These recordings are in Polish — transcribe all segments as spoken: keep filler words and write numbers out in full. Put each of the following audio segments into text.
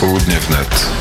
Popołudnie wnet.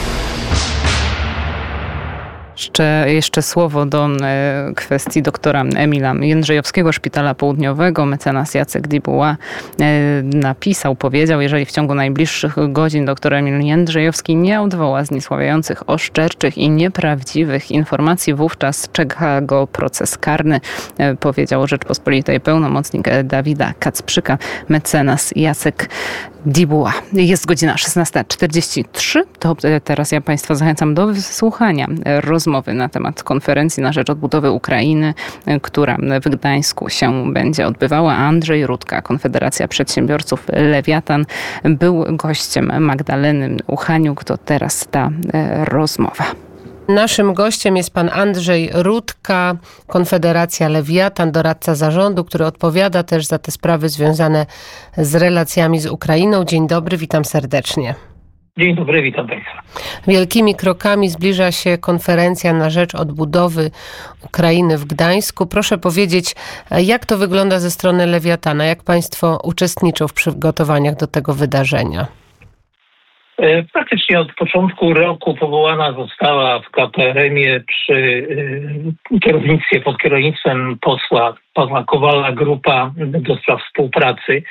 Jeszcze, jeszcze słowo do e, kwestii doktora Emila Jędrzejowskiego, Szpitala Południowego. Mecenas Jacek Dibuła e, napisał, powiedział, jeżeli w ciągu najbliższych godzin doktor Emil Jędrzejowski nie odwoła zniesławiających, oszczerczych i nieprawdziwych informacji, wówczas czeka go proces karny, e, powiedział Rzeczpospolitej pełnomocnik Dawida Kacprzyka, mecenas Jacek Dibuła. Jest godzina szesnasta czterdzieści trzy. To teraz ja Państwa zachęcam do wysłuchania rozmowy na temat konferencji na rzecz odbudowy Ukrainy, która w Gdańsku się będzie odbywała. Andrzej Rutka, Konfederacja Przedsiębiorców Lewiatan, był gościem Magdaleny Uchaniuk. To teraz ta rozmowa. Naszym gościem jest pan Andrzej Rutka, Konfederacja Lewiatan, doradca zarządu, który odpowiada też za te sprawy związane z relacjami z Ukrainą. Dzień dobry, witam serdecznie. Dzień dobry, witam Państwa. Wielkimi krokami zbliża się konferencja na rzecz odbudowy Ukrainy w Gdańsku. Proszę powiedzieć, jak to wygląda ze strony Lewiatana? Jak Państwo uczestniczą w przygotowaniach do tego wydarzenia? Praktycznie od początku roku powołana została w K P R M-ie przy kierownictwie, pod kierownictwem posła Pawła Kowala grupa do spraw współpracy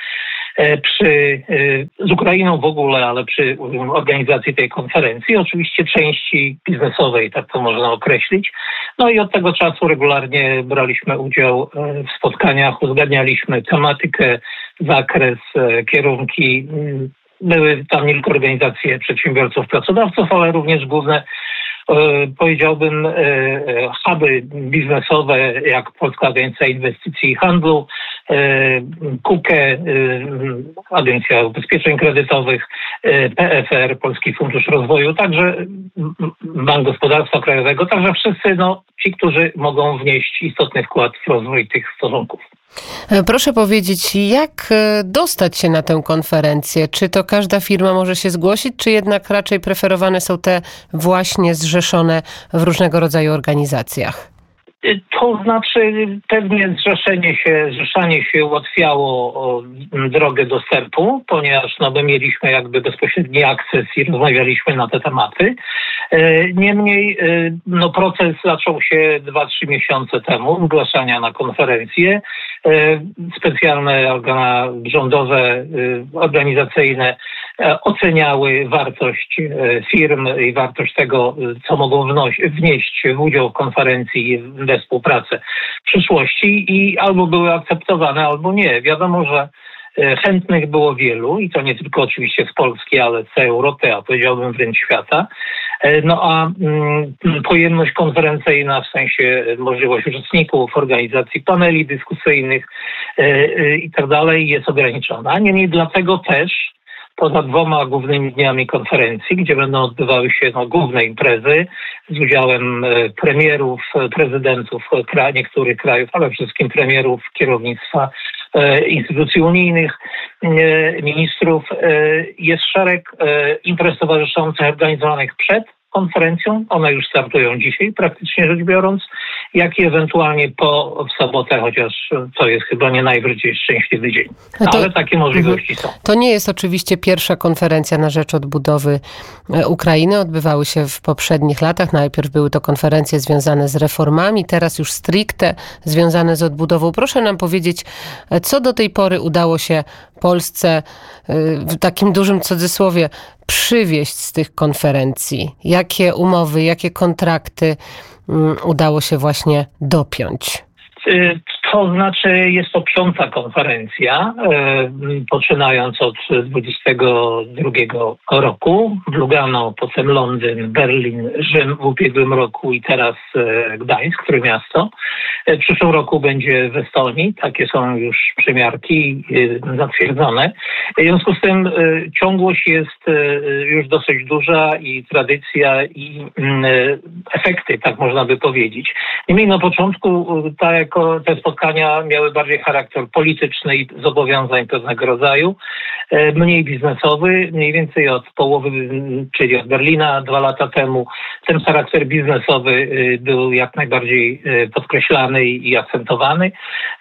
przy, z Ukrainą w ogóle, ale przy organizacji tej konferencji, oczywiście części biznesowej, tak to można określić. No i od tego czasu regularnie braliśmy udział w spotkaniach, uzgadnialiśmy tematykę, zakres, kierunki. Były tam nie tylko organizacje przedsiębiorców, pracodawców, ale również główne, e, powiedziałbym, e, huby biznesowe, jak Polska Agencja Inwestycji i Handlu, e, K U K E, e, Agencja Ubezpieczeń Kredytowych, e, P F R, Polski Fundusz Rozwoju, także Bank Gospodarstwa Krajowego, także wszyscy no, ci, którzy mogą wnieść istotny wkład w rozwój tych stosunków. Proszę powiedzieć, jak dostać się na tę konferencję? Czy to każda firma może się zgłosić, czy jednak raczej preferowane są te właśnie zrzeszone w różnego rodzaju organizacjach? To znaczy pewnie zrzeszenie się, zrzeszanie się ułatwiało drogę dostępu, ponieważ no, my mieliśmy jakby bezpośredni akces i rozmawialiśmy na te tematy. Niemniej no, proces zaczął się dwa trzy miesiące temu, zgłaszania na konferencję. Specjalne organa rządowe, organizacyjne oceniały wartość firm i wartość tego, co mogą wnieść w udział w konferencji we współpracę w przyszłości i albo były akceptowane, albo nie. Wiadomo, że chętnych było wielu i to nie tylko oczywiście z Polski, ale z całej Europy, a powiedziałbym wręcz świata. No a mm, pojemność konferencyjna, w sensie możliwość uczestników, organizacji paneli dyskusyjnych yy, yy, i tak dalej jest ograniczona. Niemniej dlatego też poza dwoma głównymi dniami konferencji, gdzie będą odbywały się no, główne imprezy z udziałem e, premierów, prezydentów kra- niektórych krajów, ale przede wszystkim premierów, kierownictwa e, instytucji unijnych, e, ministrów. E, jest szereg e, imprez towarzyszących organizowanych przed konferencją. One już startują dzisiaj, praktycznie rzecz biorąc, jak i ewentualnie po w sobotę, chociaż to jest chyba nie najbardziej szczęśliwy dzień. To, ale takie możliwości są. To nie jest oczywiście pierwsza konferencja na rzecz odbudowy Ukrainy. Odbywały się w poprzednich latach. Najpierw były to konferencje związane z reformami, teraz już stricte związane z odbudową. Proszę nam powiedzieć, co do tej pory udało się Polsce w takim dużym cudzysłowie przywieźć z tych konferencji? Jakie umowy, jakie kontrakty udało się właśnie dopiąć? To znaczy jest to piąta konferencja, poczynając od dwudziestego drugiego roku. W Lugano, potem Londyn, Berlin, Rzym w ubiegłym roku i teraz Gdańsk, które miasto. W przyszłym roku będzie w Estonii. Takie są już przymiarki zatwierdzone. W związku z tym ciągłość jest już dosyć duża i tradycja i efekty, tak można by powiedzieć. Niemniej na początku ta, jako, te spotkania spotkania miały bardziej charakter polityczny i zobowiązań pewnego rodzaju, mniej biznesowy, mniej więcej od połowy, czyli od Berlina dwa lata temu. Ten charakter biznesowy był jak najbardziej podkreślany i akcentowany.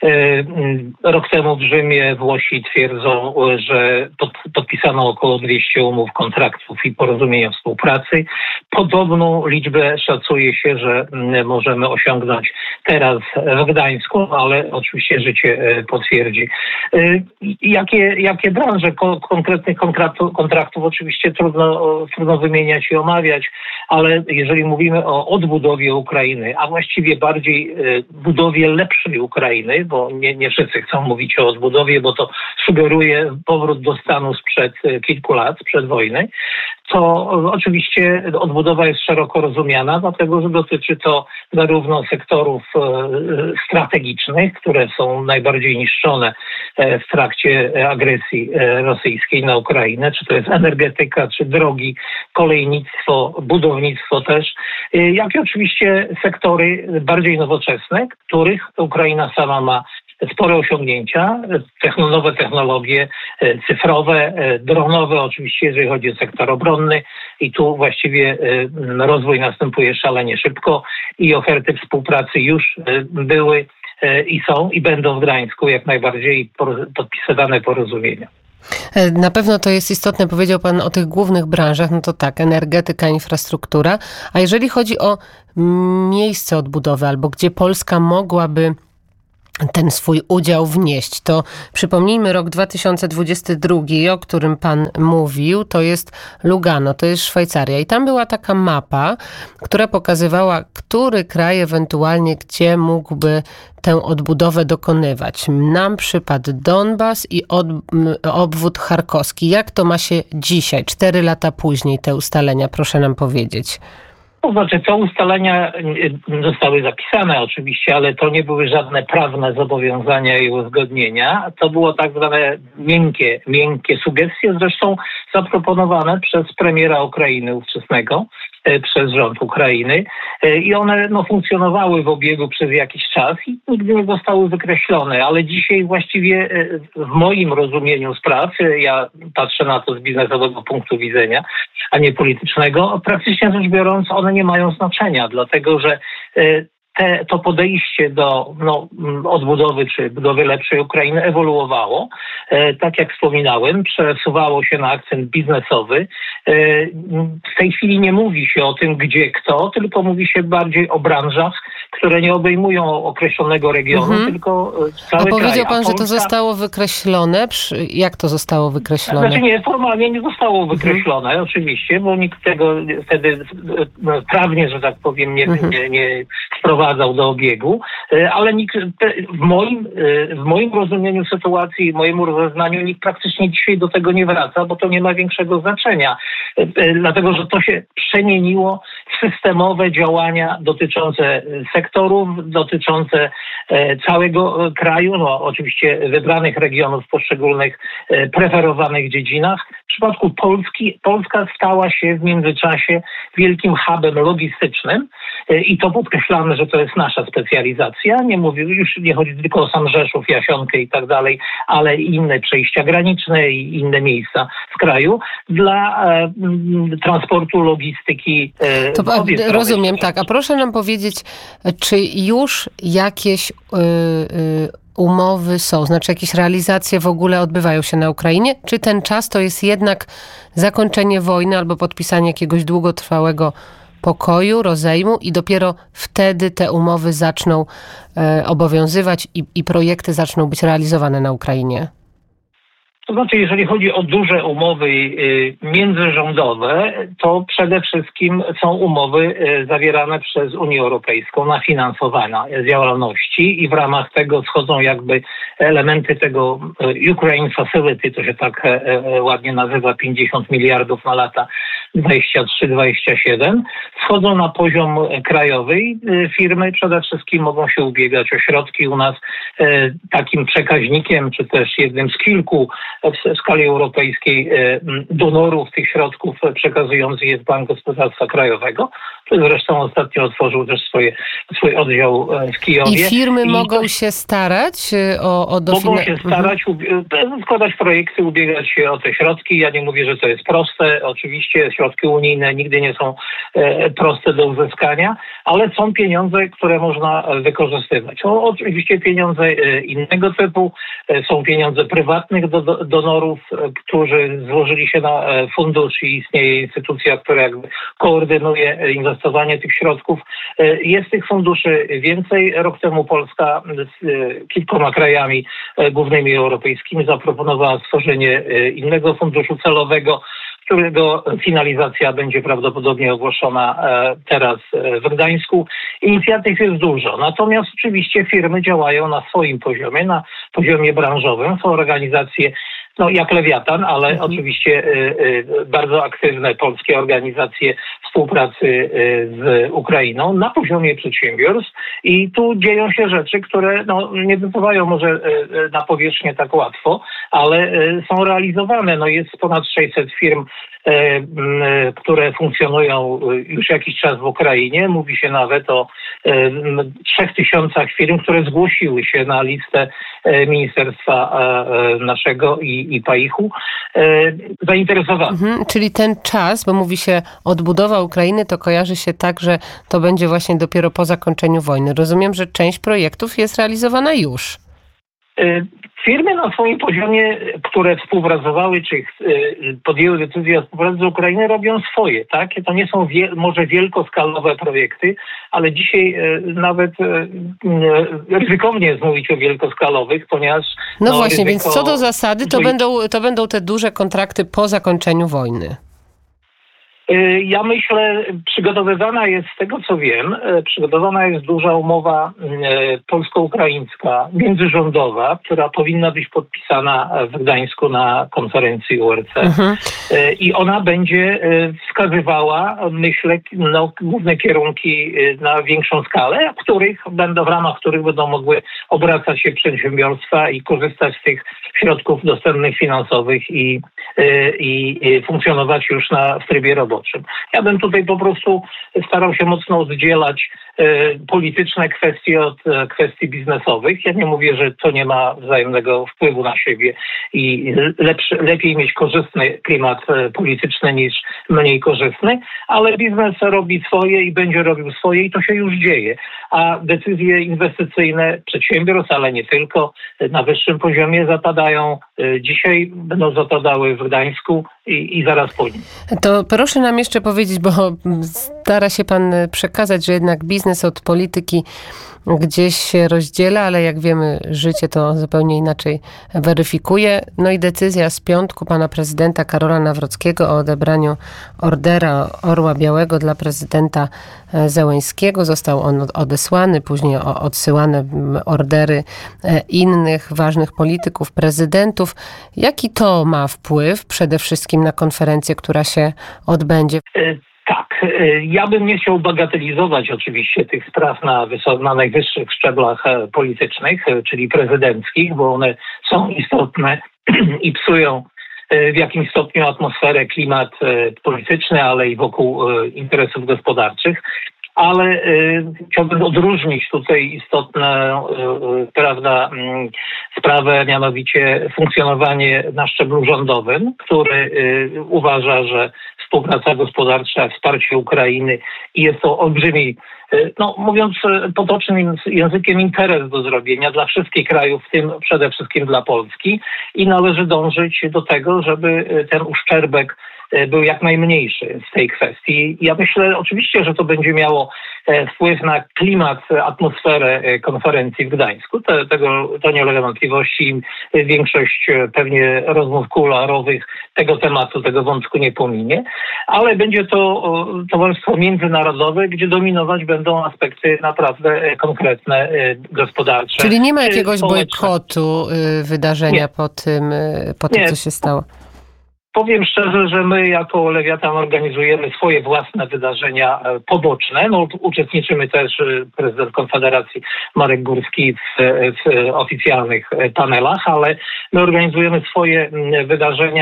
Rok temu w Rzymie Włosi twierdzą, że podpisano około dwieście umów, kontraktów i porozumienia współpracy. Podobną liczbę szacuje się, że możemy osiągnąć teraz w Gdańsku, ale oczywiście życie potwierdzi. Jakie, jakie branże konkretnych kontraktów, kontraktów oczywiście trudno, trudno wymieniać i omawiać, ale jeżeli mówimy o odbudowie Ukrainy, a właściwie bardziej budowie lepszej Ukrainy, bo nie, nie wszyscy chcą mówić o odbudowie, bo to sugeruje powrót do stanu sprzed kilku lat, sprzed wojny, to oczywiście odbudowa jest szeroko rozumiana, dlatego że dotyczy to zarówno sektorów strategicznych, które są najbardziej niszczone w trakcie agresji rosyjskiej na Ukrainę, czy to jest energetyka, czy drogi, kolejnictwo, budownictwo też, jak i oczywiście sektory bardziej nowoczesne, których Ukraina sama ma spore osiągnięcia, nowe technologie cyfrowe, dronowe oczywiście, jeżeli chodzi o sektor obronny i tu właściwie rozwój następuje szalenie szybko i oferty współpracy już były i są i będą w Gdańsku jak najbardziej podpisywane porozumienia. Na pewno to jest istotne, powiedział Pan o tych głównych branżach, no to tak, energetyka, infrastruktura, a jeżeli chodzi o miejsce odbudowy albo gdzie Polska mogłaby ten swój udział wnieść, to przypomnijmy rok dwa tysiące dwudziesty drugi, o którym Pan mówił, to jest Lugano, to jest Szwajcaria i tam była taka mapa, która pokazywała, który kraj ewentualnie gdzie mógłby tę odbudowę dokonywać. Nam przypadł Donbas i od, obwód charkowski. Jak to ma się dzisiaj, cztery lata później te ustalenia? Proszę nam powiedzieć. To znaczy, te ustalenia zostały zapisane oczywiście, ale to nie były żadne prawne zobowiązania i uzgodnienia. To było tak zwane miękkie, miękkie sugestie, zresztą zaproponowane przez premiera Ukrainy ówczesnego, przez rząd Ukrainy i one no, funkcjonowały w obiegu przez jakiś czas i nigdy nie zostały wykreślone, ale dzisiaj właściwie w moim rozumieniu spraw, ja patrzę na to z biznesowego punktu widzenia, a nie politycznego, praktycznie rzecz biorąc one nie mają znaczenia, dlatego że Te, to podejście do no, odbudowy czy budowy lepszej Ukrainy ewoluowało. E, tak jak wspominałem, przesuwało się na akcent biznesowy. E, w tej chwili nie mówi się o tym, gdzie kto, tylko mówi się bardziej o branżach, które nie obejmują określonego regionu, mhm. tylko cały kraj. Powiedział Pan, Polska... że to zostało wykreślone. Jak to zostało wykreślone? Znaczy nie, formalnie nie zostało wykreślone, mhm. oczywiście, bo nikt tego wtedy prawnie, że tak powiem, nie, mhm. nie, nie wprowadzał do obiegu, ale nikt, w moim, w moim rozumieniu sytuacji, w moim rozeznaniu nikt praktycznie dzisiaj do tego nie wraca, bo to nie ma większego znaczenia, dlatego że to się przemieniło w systemowe działania dotyczące sektorów, dotyczące całego kraju, no oczywiście wybranych regionów w poszczególnych preferowanych dziedzinach. W przypadku Polski, Polska stała się w międzyczasie wielkim hubem logistycznym i to podkreślamy, że to jest nasza specjalizacja. Nie mówię, już nie chodzi tylko o sam Rzeszów, Jasionkę i tak dalej, ale i inne przejścia graniczne i inne miejsca w kraju dla e, transportu, logistyki. E, to, a, rozumiem, tak. A proszę nam powiedzieć, czy już jakieś y, y, umowy są, znaczy jakieś realizacje w ogóle odbywają się na Ukrainie? Czy ten czas to jest jednak zakończenie wojny albo podpisanie jakiegoś długotrwałego pokoju, rozejmu i dopiero wtedy te umowy zaczną e, obowiązywać i, i projekty zaczną być realizowane na Ukrainie? To znaczy, jeżeli chodzi o duże umowy y, międzyrządowe, to przede wszystkim są umowy y, zawierane przez Unię Europejską na finansowanie działalności i w ramach tego schodzą jakby elementy tego y, Ukraine Facility, to się tak y, y, ładnie nazywa, pięćdziesiąt miliardów na lata dwadzieścia trzy dwadzieścia siedem, schodzą na poziom krajowy. Y, firmy przede wszystkim mogą się ubiegać o środki u nas. Y, takim przekaźnikiem, czy też jednym z kilku w skali europejskiej donorów tych środków przekazujący jest Bank Gospodarstwa Krajowego. który zresztą ostatnio otworzył też swoje, swój oddział w Kijowie. I firmy I mogą się starać o, o dofinansowanie? Mogą się starać, mhm. składać projekty, ubiegać się o te środki. Ja nie mówię, że to jest proste. Oczywiście środki unijne nigdy nie są e, proste do uzyskania, ale są pieniądze, które można wykorzystywać. Są oczywiście pieniądze e, innego typu, e, są pieniądze prywatnych do, do, donorów, e, którzy złożyli się na e, fundusz i istnieje instytucja, która jakby koordynuje inwestowanie tych środków. E, jest tych funduszy więcej. Rok temu Polska z e, kilkoma krajami e, głównymi europejskimi zaproponowała stworzenie e, innego funduszu celowego, którego finalizacja będzie prawdopodobnie ogłoszona teraz w Gdańsku. Inicjatyw jest dużo. Natomiast oczywiście firmy działają na swoim poziomie, na poziomie branżowym. Są organizacje, no jak Lewiatan, ale mhm. oczywiście y, y, bardzo aktywne polskie organizacje współpracy y, z Ukrainą na poziomie przedsiębiorstw i tu dzieją się rzeczy, które no, nie wypływają może y, na powierzchnię tak łatwo, ale y, są realizowane. No, jest ponad sześćset firm, y, y, które funkcjonują już jakiś czas w Ukrainie. Mówi się nawet o trzech tysiącach firm, które zgłosiły się na listę y, Ministerstwa y, naszego i, i Paichu y, zainteresowanych. Mhm, czyli ten czas, bo mówi się odbudowa Ukrainy, to kojarzy się tak, że to będzie właśnie dopiero po zakończeniu wojny. Rozumiem, że część projektów jest realizowana już. Firmy na swoim poziomie, które współpracowały, czy podjęły decyzję o współpracy z Ukrainą, robią swoje, tak? To nie są wie, może wielkoskalowe projekty, ale dzisiaj nawet ryzykownie jest mówić o wielkoskalowych, ponieważ... No, no właśnie, ryzyko... więc co do zasady, to będą, to będą te duże kontrakty po zakończeniu wojny. Ja myślę, przygotowywana jest, z tego co wiem, przygotowana jest duża umowa polsko-ukraińska, międzyrządowa, która powinna być podpisana w Gdańsku na konferencji U R C. Mhm. I ona będzie wskazywała, myślę, no, główne kierunki na większą skalę, w których będą, w ramach których będą mogły obracać się przedsiębiorstwa i korzystać z tych środków dostępnych finansowych i, i, i funkcjonować już na, w trybie roboczym. Ja bym tutaj po prostu starał się mocno oddzielać e, polityczne kwestie od e, kwestii biznesowych. Ja nie mówię, że to nie ma wzajemnego wpływu na siebie i lepszy, lepiej mieć korzystny klimat e, polityczny niż mniej korzystny, ale biznes robi swoje i będzie robił swoje i to się już dzieje. A decyzje inwestycyjne przedsiębiorstw, ale nie tylko, na wyższym poziomie zapadają e, dzisiaj, będą zapadały w Gdańsku i, i zaraz po nim. To proszę nam jeszcze powiedzieć, bo stara się pan przekazać, że jednak biznes od polityki gdzieś się rozdziela, ale jak wiemy, życie to zupełnie inaczej weryfikuje. No i decyzja z piątku pana prezydenta Karola Nawrockiego o odebraniu ordera Orła Białego dla prezydenta Zełenskiego. Został on odesłany, później odsyłane ordery innych ważnych polityków, prezydentów. Jaki to ma wpływ przede wszystkim na konferencję, która się odbędzie? Tak, ja bym nie chciał bagatelizować oczywiście tych spraw na, wysok- na najwyższych szczeblach politycznych, czyli prezydenckich, bo one są istotne i psują w jakimś stopniu atmosferę, klimat polityczny, ale i wokół interesów gospodarczych. Ale y, chciałbym odróżnić tutaj istotną y, prawda, y, sprawę, mianowicie funkcjonowanie na szczeblu rządowym, który y, uważa, że współpraca gospodarcza, wsparcie Ukrainy i jest to olbrzymi, y, no mówiąc potocznym językiem, interes do zrobienia dla wszystkich krajów, w tym przede wszystkim dla Polski i należy dążyć do tego, żeby ten uszczerbek był jak najmniejszy w tej kwestii. Ja myślę oczywiście, że to będzie miało wpływ na klimat, atmosferę konferencji w Gdańsku. To, tego, to nie ulega wątpliwości. Większość pewnie rozmów kuluarowych tego tematu, tego wątku nie pominie, ale będzie to towarzystwo międzynarodowe, gdzie dominować będą aspekty naprawdę konkretne, gospodarcze. Czyli nie ma jakiegoś bojkotu wydarzenia nie. po tym, po tym co się stało? Powiem szczerze, że my jako Lewiatan organizujemy swoje własne wydarzenia poboczne. No, uczestniczymy też, prezydent Konfederacji Marek Górski w, w oficjalnych panelach, ale my organizujemy swoje wydarzenia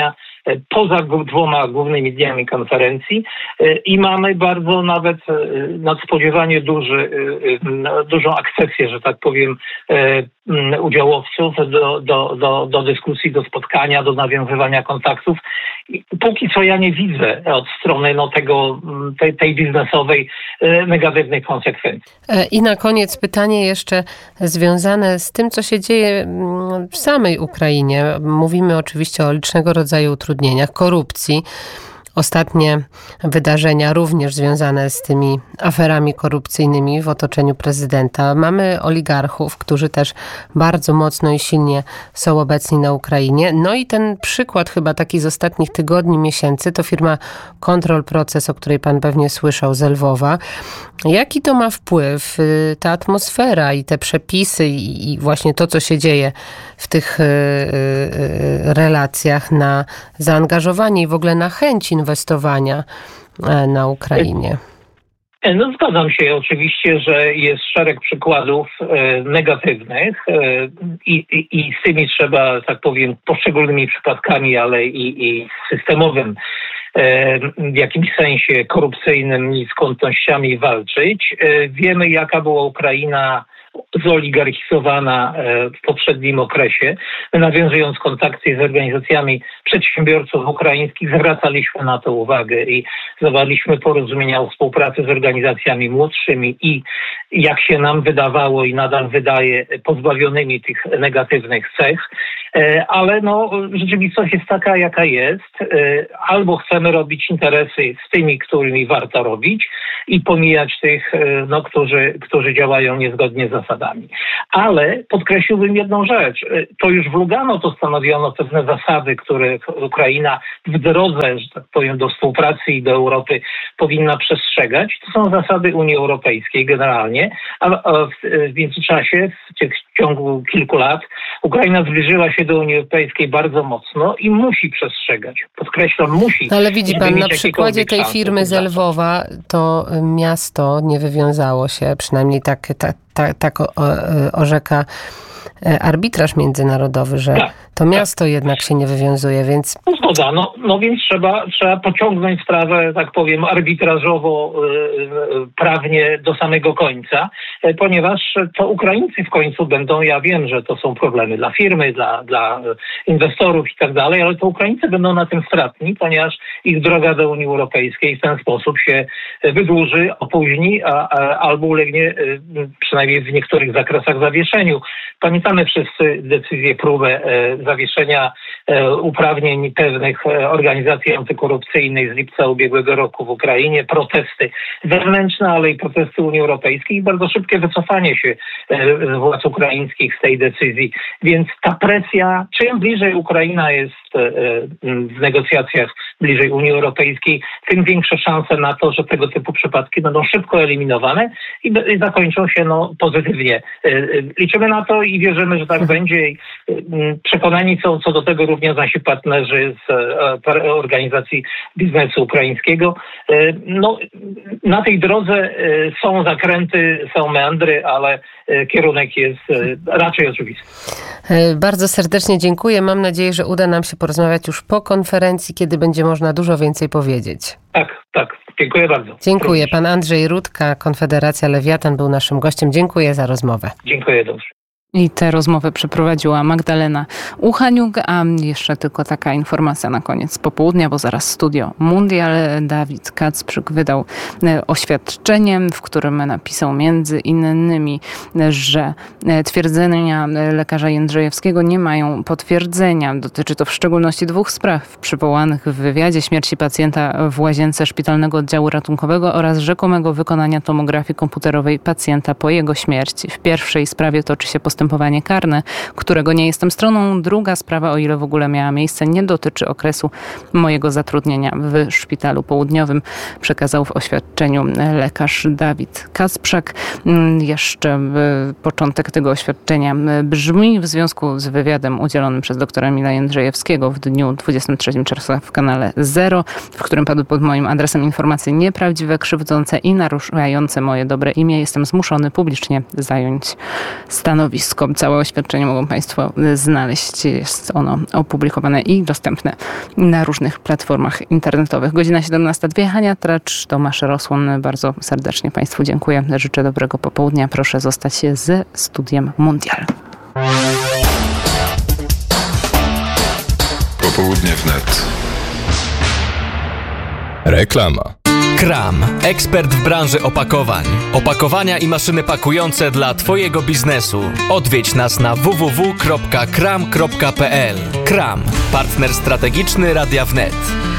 poza dwoma głównymi dniami konferencji i mamy bardzo nawet nadspodziewanie duży, dużą akcesję, że tak powiem, udziałowców do, do, do, do dyskusji, do spotkania, do nawiązywania kontaktów. I póki co ja nie widzę od strony no, tego, tej, tej biznesowej negatywnych konsekwencji. I na koniec pytanie jeszcze związane z tym, co się dzieje w samej Ukrainie. Mówimy oczywiście o licznego rodzaju utrudnieniach, korupcji. Ostatnie wydarzenia również związane z tymi aferami korupcyjnymi w otoczeniu prezydenta. Mamy oligarchów, którzy też bardzo mocno i silnie są obecni na Ukrainie. No i ten przykład chyba taki z ostatnich tygodni, miesięcy to firma Control Proces, o której pan pewnie słyszał, z Lwowa. Jaki to ma wpływ, ta atmosfera i te przepisy i właśnie to, co się dzieje w tych relacjach na zaangażowanie i w ogóle na chęć inwestowania na Ukrainie? No zgadzam się oczywiście, że jest szereg przykładów e, negatywnych e, i, i, i z tymi trzeba, tak powiem, poszczególnymi przypadkami, ale i, i systemowym e, w jakimś sensie korupcyjnym i skądnościami walczyć. E, wiemy, jaka była Ukraina zoligarchizowana w poprzednim okresie. My, nawiązując kontakty z organizacjami przedsiębiorców ukraińskich, zwracaliśmy na to uwagę i zawarliśmy porozumienia o współpracy z organizacjami młodszymi i, jak się nam wydawało i nadal wydaje, pozbawionymi tych negatywnych cech. Ale no, rzeczywistość jest taka, jaka jest. Albo chcemy robić interesy z tymi, którymi warto robić i pomijać tych, no, którzy, którzy działają niezgodnie z zasadami. Ale podkreśliłbym jedną rzecz. To już w Lugano to stanowiono pewne zasady, które Ukraina w drodze, że tak powiem, do współpracy i do Europy powinna przestrzegać. To są zasady Unii Europejskiej generalnie, a w międzyczasie, w, tych, w ciągu kilku lat, Ukraina zbliżyła się do Unii Europejskiej bardzo mocno i musi przestrzegać. Podkreślam, musi. Ale widzi pan, na przykładzie tej firmy z Lwowa to miasto nie wywiązało się, przynajmniej tak, tak, tak, tak orzeka arbitraż międzynarodowy, że tak, to miasto tak. jednak się nie wywiązuje, więc... No zgoda, no, no więc trzeba, trzeba pociągnąć sprawę, tak powiem, arbitrażowo, yy, prawnie do samego końca, yy, ponieważ to Ukraińcy w końcu będą, ja wiem, że to są problemy dla firmy, dla, dla inwestorów i tak dalej, ale to Ukraińcy będą na tym stratni, ponieważ ich droga do Unii Europejskiej w ten sposób się wydłuży, opóźni, a, a, albo ulegnie yy, przynajmniej w niektórych zakresach zawieszeniu. Pamiętamy wszyscy decyzję, próbę e, zawieszenia e, uprawnień pewnych e, organizacji antykorupcyjnych z lipca ubiegłego roku w Ukrainie, protesty wewnętrzne, ale i protesty Unii Europejskiej i bardzo szybkie wycofanie się e, władz ukraińskich z tej decyzji. Więc ta presja, czym bliżej Ukraina jest e, w negocjacjach bliżej Unii Europejskiej, tym większe szanse na to, że tego typu przypadki będą szybko eliminowane i, i zakończą się no, pozytywnie. E, e, liczymy na to i wierzymy, że tak będzie. Przekonani są co do tego również nasi partnerzy z organizacji biznesu ukraińskiego. No, na tej drodze są zakręty, są meandry, ale kierunek jest raczej oczywisty. Bardzo serdecznie dziękuję. Mam nadzieję, że uda nam się porozmawiać już po konferencji, kiedy będzie można dużo więcej powiedzieć. Tak, tak. Dziękuję bardzo. Dziękuję. Pan Andrzej Rudka, Konfederacja Lewiatan, był naszym gościem. Dziękuję za rozmowę. Dziękuję, dobrze. I tę rozmowę przeprowadziła Magdalena Uchaniuk, a jeszcze tylko taka informacja na koniec popołudnia, bo zaraz Studio Mundial. Dawid Kacprzyk wydał oświadczenie, w którym napisał między innymi, że twierdzenia lekarza Jędrzejewskiego nie mają potwierdzenia. Dotyczy to w szczególności dwóch spraw przywołanych w wywiadzie: śmierci pacjenta w łazience szpitalnego oddziału ratunkowego oraz rzekomego wykonania tomografii komputerowej pacjenta po jego śmierci. W pierwszej sprawie toczy się postępowanie postępowanie karne, którego nie jestem stroną. Druga sprawa, o ile w ogóle miała miejsce, nie dotyczy okresu mojego zatrudnienia w Szpitalu Południowym, przekazał w oświadczeniu lekarz Dawid Kacprzak. Jeszcze początek tego oświadczenia brzmi: w związku z wywiadem udzielonym przez doktora Emila Jędrzejewskiego w dniu dwudziestego trzeciego czerwca w kanale Zero, w którym padły pod moim adresem informacje nieprawdziwe, krzywdzące i naruszające moje dobre imię, jestem zmuszony publicznie zająć stanowisko. nazwisko. Całe oświadczenie mogą Państwo znaleźć. Jest ono opublikowane i dostępne na różnych platformach internetowych. Godzina siedemnasta dwie. Hania Tracz, Tomasz Rosłon. Bardzo serdecznie Państwu dziękuję. Życzę dobrego popołudnia. Proszę zostać ze studiem Mundial. Popołudnie wnet. Reklama. Kram. Ekspert w branży opakowań. Opakowania i maszyny pakujące dla Twojego biznesu. Odwiedź nas na w w w kropka kram kropka p l. Kram. Partner strategiczny Radia Wnet.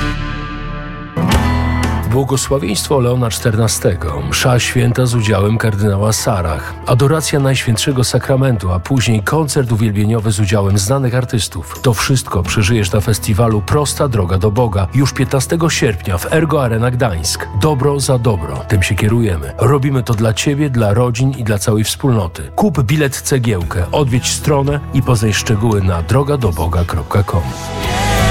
Błogosławieństwo Leona czternastego, msza święta z udziałem kardynała Sarach, adoracja Najświętszego Sakramentu, a później koncert uwielbieniowy z udziałem znanych artystów. To wszystko przeżyjesz na festiwalu Prosta Droga do Boga już piętnastego sierpnia w Ergo Arena Gdańsk. Dobro za dobro. Tym się kierujemy. Robimy to dla Ciebie, dla rodzin i dla całej wspólnoty. Kup bilet cegiełkę, odwiedź stronę i poznaj szczegóły na droga do boga kropka com.